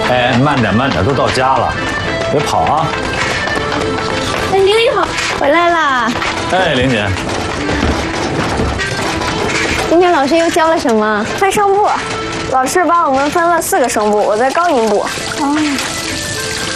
哎，慢点，慢点，都到家了，别跑啊！ 哎，玲玲好，回来啦！ 哎，玲姐， 今天老师又教了什么？ 分声部，老师帮我们分了4个声部，我在高音部。 哦。